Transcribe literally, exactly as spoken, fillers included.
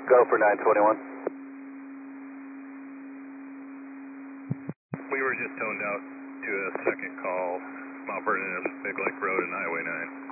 Go for nine twenty-one. We were just toned out to a second call, Mount Vernon, Big Lake Road and Highway nine.